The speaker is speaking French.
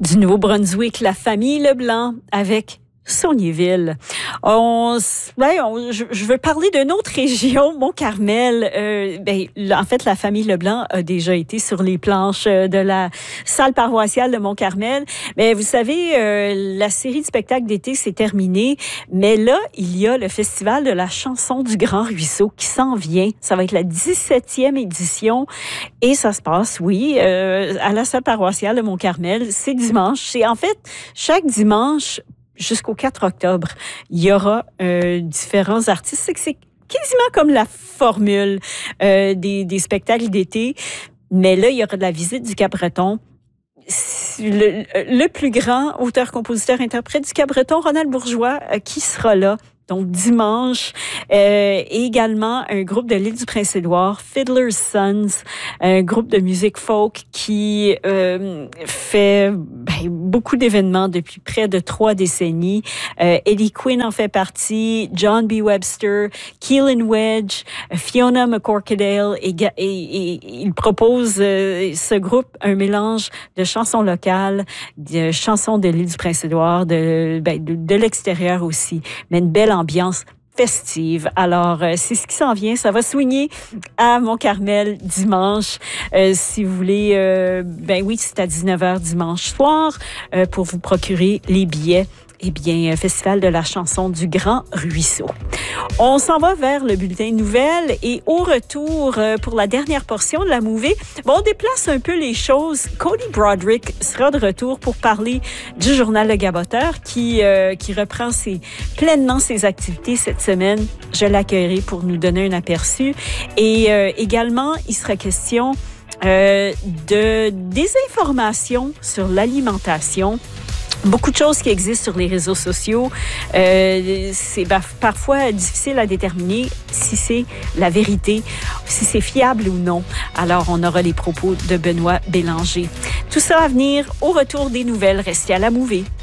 Du Nouveau-Brunswick, la famille Leblanc avec Saulniéville. Je veux parler d'une autre région, Mont-Carmel. En fait, la famille Leblanc a déjà été sur les planches de la salle paroissiale de Mont-Carmel. Mais vous savez, la série de spectacles d'été s'est terminée. Mais là, il y a le Festival de la chanson du Grand Ruisseau qui s'en vient. Ça va être la 17e édition. Et ça se passe, à la salle paroissiale de Mont-Carmel. C'est dimanche. C'est en fait chaque dimanche jusqu'au 4 octobre, il y aura différents artistes. C'est quasiment comme la formule des spectacles d'été. Mais là, il y aura de la visite du Cap-Breton. Le plus grand auteur, compositeur, interprète du Cap-Breton, Ronald Bourgeois, qui sera là. Donc, dimanche, et également un groupe de l'île du Prince-Édouard, Fiddler's Sons, un groupe de musique folk qui fait beaucoup d'événements depuis près de 3 décennies. Eddie Quinn en fait partie, John B. Webster, Keelan Wedge, Fiona McCorkadale, et il propose, ce groupe, un mélange de chansons locales, de chansons de l'île du Prince-Édouard, de l'extérieur aussi, mais une belle ambiance festive. Alors, c'est ce qui s'en vient. Ça va swinger à Mont-Carmel dimanche. Si vous voulez, c'est à 19h dimanche soir pour vous procurer les billets. Festival de la chanson du Grand Ruisseau. On s'en va vers le bulletin de nouvelles et au retour, pour la dernière portion de la mouvée, on déplace un peu les choses. Cody Broderick sera de retour pour parler du journal Le Gaboteur qui reprend pleinement ses activités cette semaine. Je l'accueillerai pour nous donner un aperçu. Et également, il sera question de désinformation sur l'alimentation. Beaucoup de choses qui existent sur les réseaux sociaux. C'est parfois difficile à déterminer si c'est la vérité, si c'est fiable ou non. Alors, on aura les propos de Benoît Bélanger. Tout ça à venir au retour des nouvelles. Restez à la mouvée.